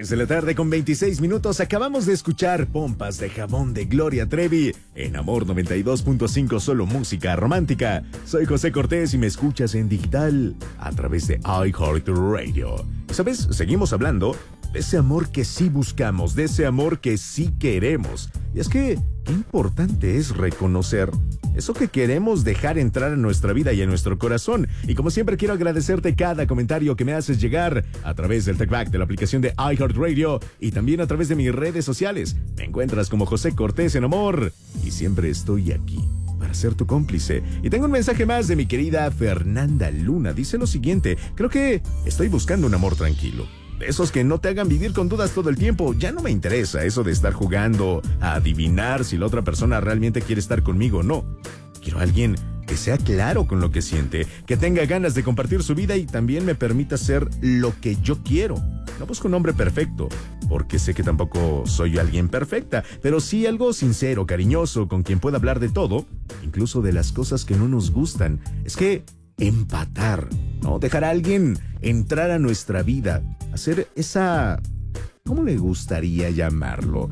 3 de la tarde con 26 minutos. Acabamos de escuchar Pompas de Jabón de Gloria Trevi en Amor 92.5, solo música romántica. Soy José Cortés y me escuchas en digital a través de iHeartRadio. ¿Sabes? Seguimos hablando de ese amor que sí buscamos, de ese amor que sí queremos. Y es que, qué importante es reconocer eso que queremos dejar entrar a nuestra vida y a nuestro corazón. Y como siempre, quiero agradecerte cada comentario que me haces llegar a través del TalkBack de la aplicación de iHeartRadio y también a través de mis redes sociales. Me encuentras como José Cortés en Amor y siempre estoy aquí para ser tu cómplice. Y tengo un mensaje más de mi querida Fernanda Luna. Dice lo siguiente: creo que estoy buscando un amor tranquilo. De esos que no te hagan vivir con dudas todo el tiempo. Ya no me interesa eso de estar jugando a adivinar si la otra persona realmente quiere estar conmigo o no. Quiero a alguien que sea claro con lo que siente, que tenga ganas de compartir su vida y también me permita ser lo que yo quiero. No busco un hombre perfecto, porque sé que tampoco soy alguien perfecta, pero sí algo sincero, cariñoso, con quien pueda hablar de todo, incluso de las cosas que no nos gustan. Es que empatar, ¿no? Dejar a alguien entrar a nuestra vida, hacer esa... ¿cómo le gustaría llamarlo?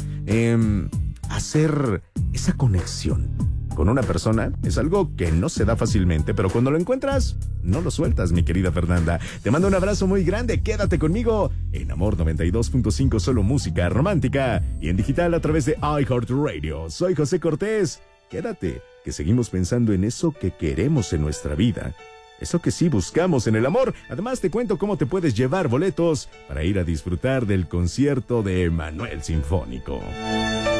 Hacer esa conexión con una persona es algo que no se da fácilmente, pero cuando lo encuentras, no lo sueltas, mi querida Fernanda. Te mando un abrazo muy grande, quédate conmigo en Amor 92.5, solo música romántica y en digital a través de iHeartRadio. Soy José Cortés, quédate, que seguimos pensando en eso que queremos en nuestra vida. Eso que sí buscamos en el amor. Además te cuento cómo te puedes llevar boletos para ir a disfrutar del concierto de Emanuel Sinfónico.